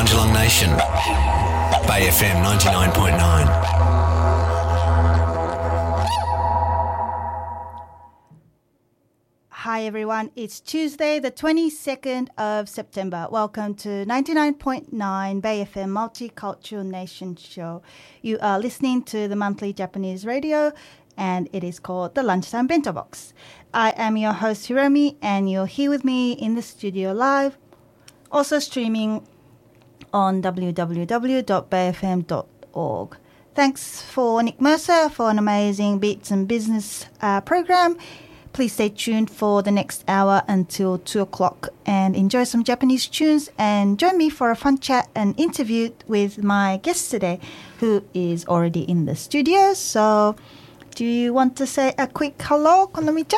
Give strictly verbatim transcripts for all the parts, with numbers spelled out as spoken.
Bundjalung Nation. Bay F M ninety-nine point nine. Hi everyone, it's Tuesday the twenty-second of September. Welcome to ninety-nine point nine Bay F M Multicultural Nation Show. You are listening to the monthly Japanese radio and it is called the Lunchtime Bento Box. I am your host Hiromi and you're here with me in the studio live, also streaming on w w w dot bay f m dot org. Thanks for Nick Mercer for an amazing Beats and Business uh, program. Please stay tuned for the next hour until two o'clock and enjoy some Japanese tunes and join me for a fun chat and interview with my guest today, who is already in the studio. So, do you want to say a quick hello, Konomi-chan?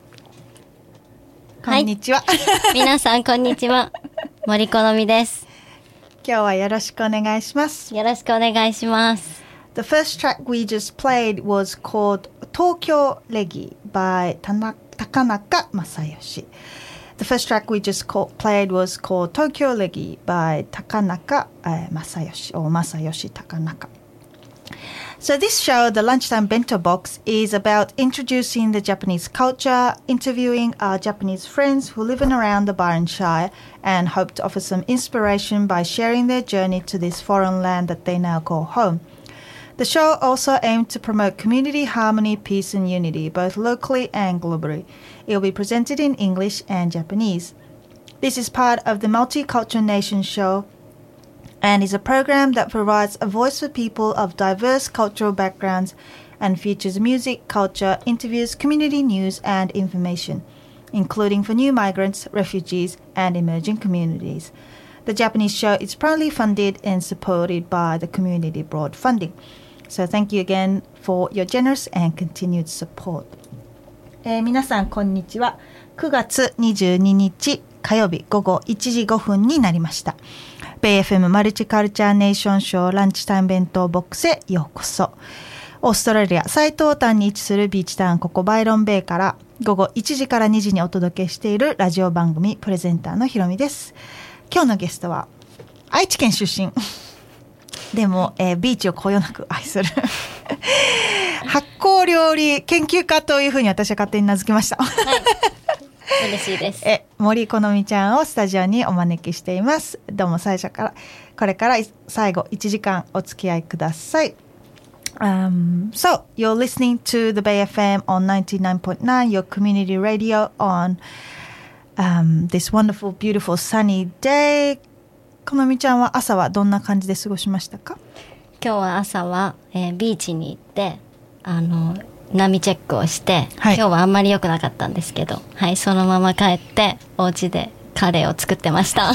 Konnichiwa. 皆さんこんにちは。森好みです。 今日はよろしくお願いします。 よろしくお願いします。 The first track we just played was called Tokyo Regi by Takanaka Masayoshi. The first track we just call, played was called Tokyo Regi by Takanaka uh, Masayoshi or Masayoshi Takanaka. So this show, the Lunchtime Bento Box, is about introducing the Japanese culture, interviewing our Japanese friends who live in around the Byron Shire and hope to offer some inspiration by sharing their journey to this foreign land that they now call home. The show also aimed to promote community harmony, peace and unity, both locally and globally. It will be presented in English and Japanese. This is part of the Multicultural Nation show and is a program that provides a voice for people of diverse cultural backgrounds and features music, culture, interviews, community news and information, including for new migrants, refugees and emerging communities. The Japanese show is proudly funded and supported by the Community Broad Funding. So thank you again for your generous and continued support. えー、皆さんこんにちは。くがつにじゅうににち火曜日午後いちじごふんになりました。ベイ エフエム マルチカルチャーネーションショーランチタイム弁当ボックスへようこそ。オーストラリア最東端に位置するビーチタウンここバイロンベイから午後いちじからにじにお届けしているラジオ番組プレゼンターのひろみです。今日のゲストは愛知県出身でも、えー、ビーチをこよなく愛する発酵料理研究家というふうに私は勝手に名付けました、はい、 嬉しいです。 え森好みちゃんをスタジオにお招きしています。どうも最初からこれから最後いちじかんお付き合いください。Um, so, you're listening to the Bay F M on ninety-nine point nine, your community radio on um, this wonderful, beautiful, sunny day. このみちゃんは朝はどんな感じで過ごしましたか？ 今日は朝は、えー、ビーチに行ってあの波チェックをして、はい、今日はあんまり良くなかったんですけど、はい、そのまま帰ってお家でカレーを作ってました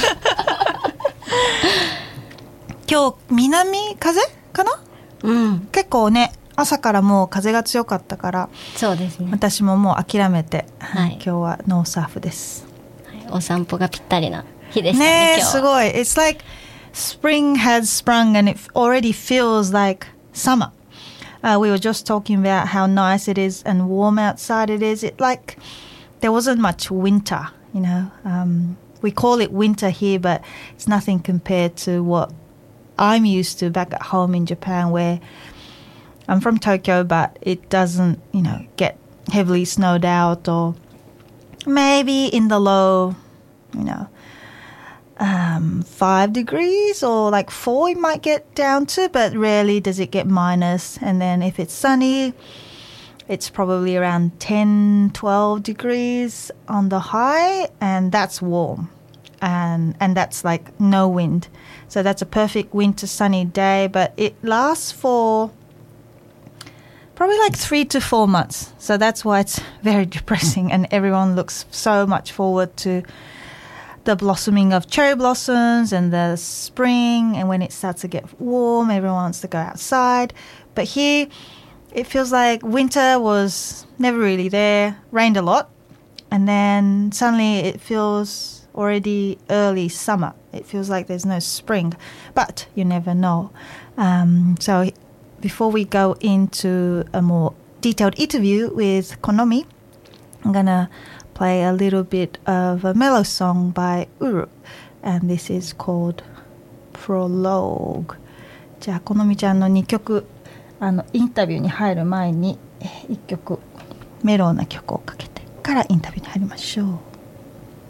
今日南風かな？うん、結構ね朝からもう風が強かったからそうですね、 私ももう諦めて、 はい、 今日はノーサーフです、 はい、お散歩がぴったりな日でしたね。 ねえすごい It's like spring has sprung and it already feels like summer、uh, We were just talking about how nice it is and warm outside it is. It like there wasn't much winter, you know、um, We call it winter here but it's nothing compared to what I'm used to back at home in Japan, where I'm from Tokyo, but it doesn't, you know, get heavily snowed out, or maybe in the low, you know, um, five degrees or like four it might get down to, but rarely does it get minus. And then if it's sunny, it's probably around ten, twelve degrees on the high, and that's warm. And and that's like no wind. So that's a perfect winter sunny day, but it lasts for probably like three to four months. So that's why it's very depressing and everyone looks so much forward to the blossoming of cherry blossoms and the spring, and when it starts to get warm, everyone wants to go outside. But here, it feels like winter was never really there, rained a lot, and then suddenly it feels already early summer. It feels like there's no spring, but you never know. Um, so before we go into a more detailed interview with Konomi, I'm gonna play a little bit of a mellow song by Uru, and this is called Prologue。じゃあこのみちゃんのにきょくあのインタビューに入る前にいっきょくメロウな曲をかけてからインタビューに入りましょう。